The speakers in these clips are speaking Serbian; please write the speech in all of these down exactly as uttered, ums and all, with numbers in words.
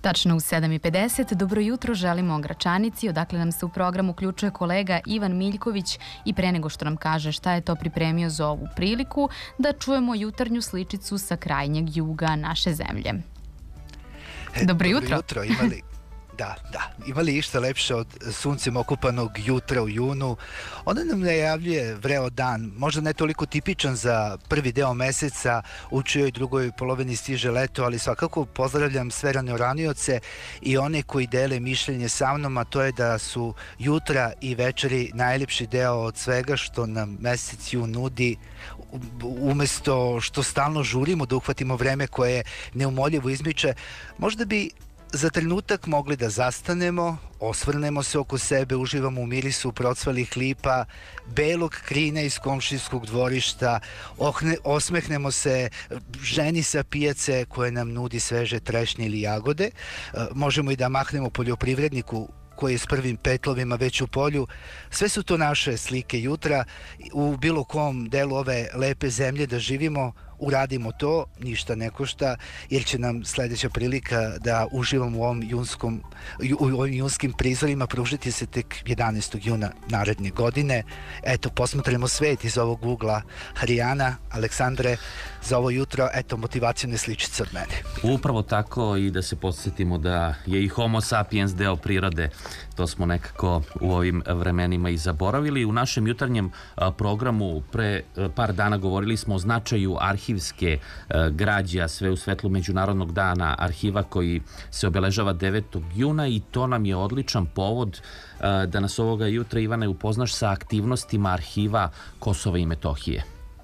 Tačno u sedam i pedeset, dobro jutro želimo Gračanici, odakle nam se u program uključuje kolega Ivan Miljković i pre nego što nam kaže šta je to pripremio za ovu priliku, da čujemo jutarnju sličicu sa krajnjeg juga naše zemlje. E, dobro jutro. Dobro jutro, imali... Da, da. Ima li išta lepše od suncem okupanog jutra u junu? Ona nam najavljuje vreo dan, možda ne toliko tipičan za prvi deo meseca, u čijoj drugoj polovini stiže leto, ali svakako pozdravljam sve ranioranioce i one koji dele mišljenje sa mnom, a to je da su jutra i večeri najljepši deo od svega što nam mesec jun nudi, umesto što stalno žurimo da uhvatimo vreme koje neumoljivo izmiče. Možda bi za trenutak mogli da zastanemo, osvrnemo se oko sebe, uživamo u mirisu procvalih lipa, belog krina iz komšijskog dvorišta, ohne, osmehnemo se ženi sa pijace koje nam nudi sveže trešnje ili jagode. E, možemo i da mahnemo poljoprivredniku koji je s prvim petlovima već u polju. Sve su to naše slike jutra. U bilo kom delu ove lepe zemlje da živimo, uradimo to, ništa ne košta, jer će nam sledeća prilika da uživamo u ovom junskom, u ovim junskim prizorima pružiti se tek jedanaestog juna naredne godine. Eto, posmatramo svet iz ovog ugla. Harijana, Aleksandre, za ovo jutro, eto, motivacijone sličice od mene. Upravo tako, i da se podsjetimo da je i Homo sapiens deo prirode. To smo nekako u ovim vremenima i zaboravili. U našem jutarnjem programu pre par dana govorili smo o značaju arhivske građe, a sve u svetlu Međunarodnog dana arhiva koji se obeležava devetog juna, i to nam je odličan povod da nas ovoga jutra, Ivane, upoznaš sa aktivnostima arhiva Kosova i Metohije.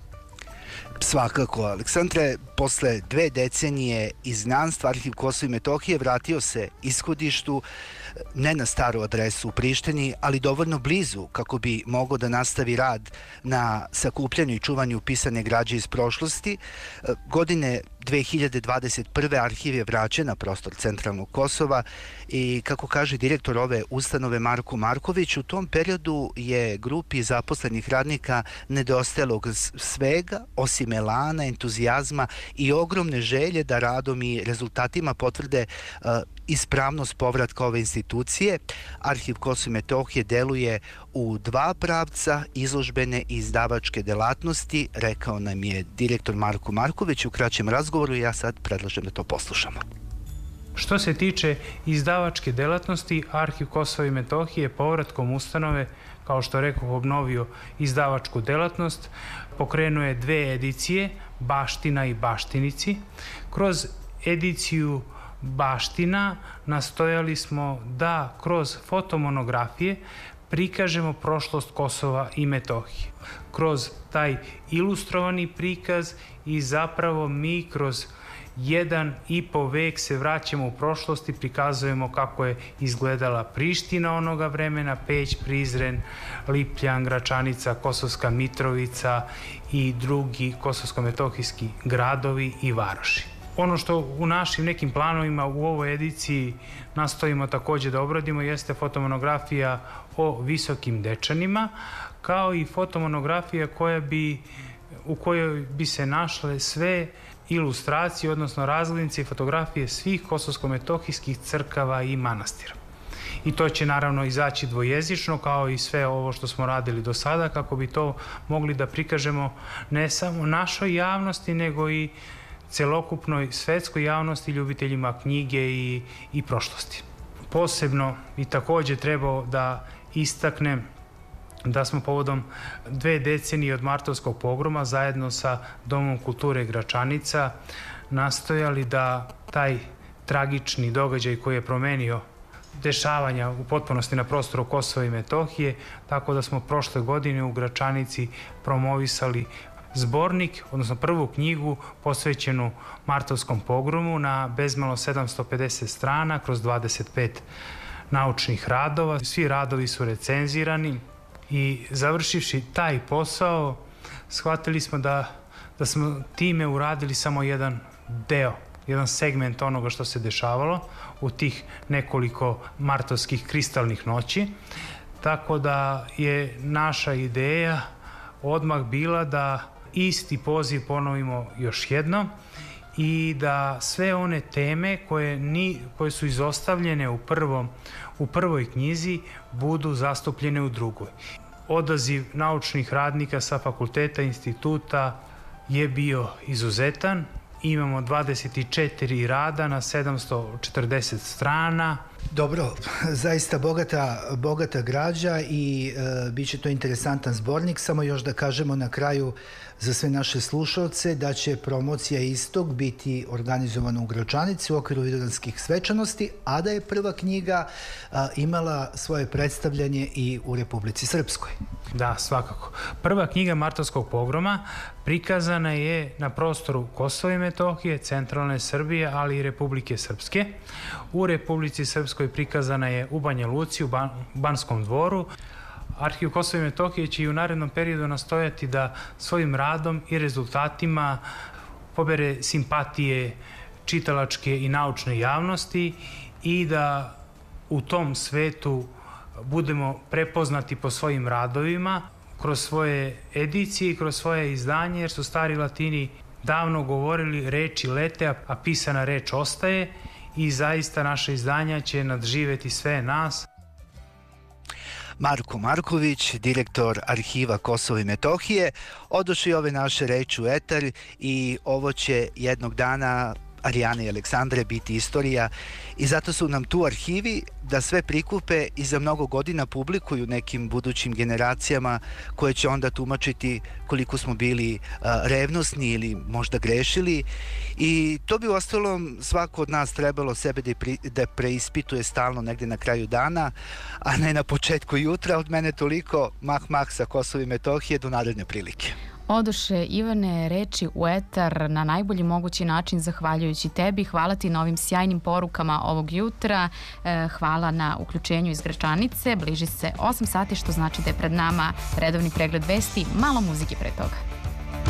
Svakako, Aleksandre, posle dve decenije iznanstva Arhiv Kosova i Metohije vratio se ishodištu, ne na staru adresu u Prištini, ali dovoljno blizu kako bi mogao da nastavi rad na sakupljanju i čuvanju pisane građe iz prošlosti. Godine dve hiljade dvadeset prve arhiv je vraćen na prostor centralnog Kosova i, kako kaže direktor ove ustanove Marko Marković, u tom periodu je grupi zaposlenih radnika nedostajalo svega osim elana, entuzijazma i ogromne želje da radom i rezultatima potvrde uh, ispravnost povratka ove institucije. Arhiv Kosova i Metohije deluje u dva pravca, izložbene i izdavačke delatnosti, rekao nam je direktor Marko Marković u kraćem razgovoru i ja sad predlažem da to poslušamo. Što se tiče izdavačke delatnosti, Arhiv Kosova i Metohije povratkom ustanove, kao što rekao, obnovio izdavačku delatnost, pokrenuo je dve edicije, Baština i Baštinici. Kroz ediciju Baština nastojali smo da kroz fotomonografije prikažemo prošlost Kosova i Metohije. Kroz taj ilustrovani prikaz i zapravo mi kroz jedan i po vek se vraćamo u prošlost i prikazujemo kako je izgledala Priština onoga vremena, Peć, Prizren, Lipljan, Gračanica, Kosovska Mitrovica i drugi kosovsko-metohijski gradovi i varoši. Ono što u našim nekim planovima u ovoj ediciji nastojimo takođe da obradimo jeste fotomonografija o Visokim Dečanima, kao i fotomonografija koja bi, u kojoj bi se našle sve ilustracije, odnosno razglednice i fotografije svih kosovsko-metohijskih crkava i manastira. I to će naravno izaći dvojezično, kao i sve ovo što smo radili do sada, kako bi to mogli da prikažemo ne samo našoj javnosti, nego i celokupnoj svetskoj javnosti, ljubiteljima knjige i, i prošlosti. Posebno i takođe trebao da istaknem da smo povodom dve decenije od martovskog pogroma zajedno sa Domom kulture Gračanica nastojali da taj tragični događaj koji je promenio dešavanja u potpunosti na prostoru Kosova i Metohije, tako da smo prošle godine u Gračanici promovisali zbornik, odnosno prvu knjigu posvećenu martovskom pogromu na bezmalo sedamsto pedeset strana kroz dvadeset pet naučnih radova. Svi radovi su recenzirani i završivši taj posao shvatili smo da, da smo time uradili samo jedan deo, jedan segment onoga što se dešavalo u tih nekoliko martovskih kristalnih noći, tako da je naša ideja odmah bila da isti poziv ponovimo još jedno i da sve one teme koje, ni, koje su izostavljene u, prvom, u prvoj knjizi budu zastupljene u drugoj. Odaziv naučnih radnika sa fakulteta, instituta je bio izuzetan. Imamo dvadeset četiri rada na sedamsto četrdeset strana. Dobro, zaista bogata, bogata građa i e, bit će to interesantan zbornik. Samo još da kažemo na kraju za sve naše slušalce da će promocija istog biti organizovana u Gračanici u okviru Vidovdanskih svečanosti, a da je prva knjiga a, imala svoje predstavljanje i u Republici Srpskoj. Da, svakako. Prva knjiga Martovskog pogroma prikazana je na prostoru Kosova i Metohije, centralne Srbije, ali i Republike Srpske. U Republici Srpskoj prikazana je u Banja Luci, u Ban Banskom dvoru. Arhiv Kosova i Metohije će i u narednom periodu nastojati da svojim radom i rezultatima pobere simpatije čitalačke i naučne javnosti i da u tom svetu budemo prepoznati po svojim radovima, kroz svoje edicije i kroz svoje izdanje, jer su stari Latini davno govorili reči lete, a pisana reč ostaje i zaista naše izdanja će nadživeti sve nas. Marko Marković, direktor Arhiva Kosova i Metohije, odošli ove naše reči u etar i ovo će jednog dana Arijane i Aleksandre biti istorija i zato su nam tu arhivi da sve prikupe i za mnogo godina publikuju nekim budućim generacijama koje će onda tumačiti koliko smo bili a, revnosni ili možda grešili i to bi u ostalom svako od nas trebalo sebe da, pri, da preispituje stalno negde na kraju dana, a ne na početku jutra. Od mene toliko, mah mah sa Kosova i Metohije, do naredne prilike. Odoše, Ivane, reči u etar na najbolji mogući način zahvaljujući tebi. Hvala ti na ovim sjajnim porukama ovog jutra. Hvala na uključenju iz Gračanice. Bliži se osam sati, što znači da je pred nama redovni pregled vesti, malo muzike pre toga.